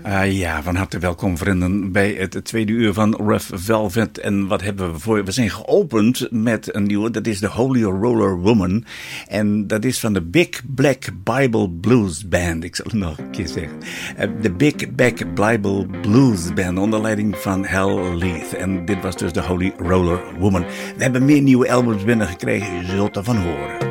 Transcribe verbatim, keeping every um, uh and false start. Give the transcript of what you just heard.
Uh, ja, van harte welkom vrienden bij het tweede uur van Rough Velvet. En wat hebben we voor? We zijn geopend met een nieuwe, dat is de Holy Roller Woman. En dat is van de Big Black Bible Blues Band. Ik zal het nog een keer zeggen. Uh, de Big Black Bible Blues Band onder leiding van Hal Leith. En dit was dus de Holy Roller Woman. We hebben meer nieuwe albums binnengekregen, je zult ervan horen.